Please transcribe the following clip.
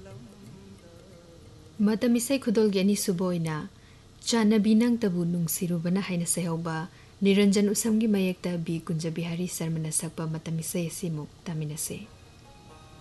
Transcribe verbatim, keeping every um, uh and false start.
मतमिसै खुदोलगे अनिसुबोइना चानबी नंग तबु नुंगसिरुबना हाइना सेहौबा निरंजन उसमगी मयेक्ता बी कुंज बिहारी शर्मना सकपा मतमिसै असिमुक तामिनसे।